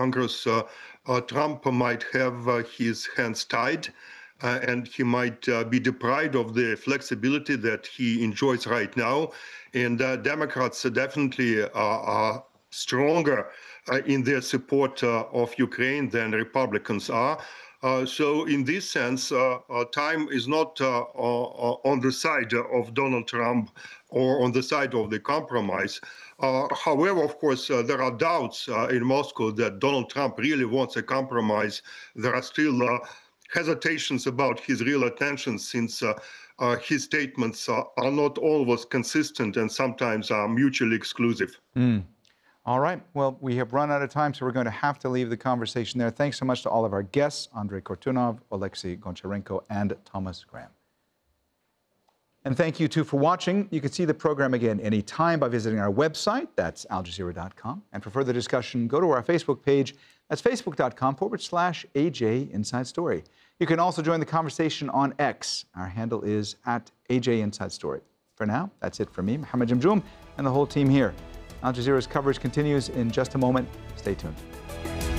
Congress, Trump might have his hands tied. And he might be deprived of the flexibility that he enjoys right now. And Democrats definitely are stronger in their support of Ukraine than Republicans are. So in this sense, time is not on the side of Donald Trump or on the side of the compromise. However, of course, there are doubts in Moscow that Donald Trump really wants a compromise. There are still hesitations about his real intentions, since his statements are not always consistent and sometimes are mutually exclusive. All right. Well, we have run out of time, so we're going to have to leave the conversation there. Thanks so much to all of our guests, Andrei Kortunov, Alexei Goncharenko, and Thomas Graham. And thank you, too, for watching. You can see the program again anytime by visiting our website. That's aljazeera.com. And for further discussion, go to our Facebook page. That's facebook.com/AJ Inside Story. You can also join the conversation on X. Our handle is @AJ Inside Story. For now, that's it from me, Mohammed Jamjoom, and the whole team here. Al Jazeera's coverage continues in just a moment. Stay tuned.